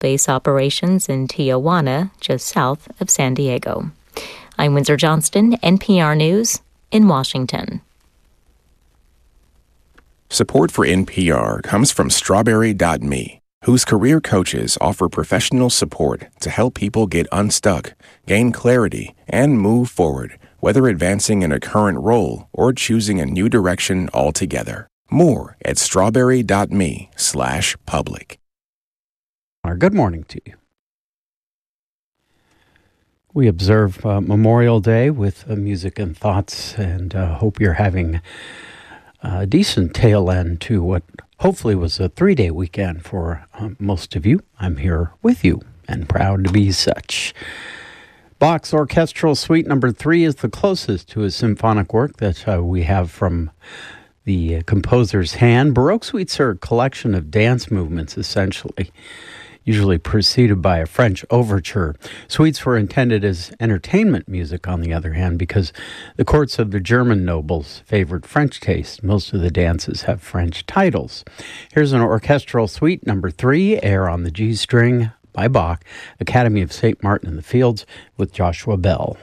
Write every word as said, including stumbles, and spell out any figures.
base operations in Tijuana, just south of San Diego. I'm Windsor Johnston, N P R News in Washington. Support for N P R comes from Strawberry dot me, whose career coaches offer professional support to help people get unstuck, gain clarity, and move forward, whether advancing in a current role or choosing a new direction altogether. More at strawberry dot me slash public. Good morning to you. We observe uh, Memorial Day with uh, music and thoughts, and uh, hope you're having a decent tail end to what hopefully was a three-day weekend for uh, most of you. I'm here with you and proud to be such. Bach's Orchestral Suite Number Three is the closest to a symphonic work that uh, we have from the uh, composer's hand. Baroque suites are a collection of dance movements, essentially, usually preceded by a French overture. Suites were intended as entertainment music, on the other hand, because the courts of the German nobles favored French taste. Most of the dances have French titles. Here's an Orchestral Suite Number Three, Air on the G String by Bach, Academy of Saint Martin in the Fields, with Joshua Bell.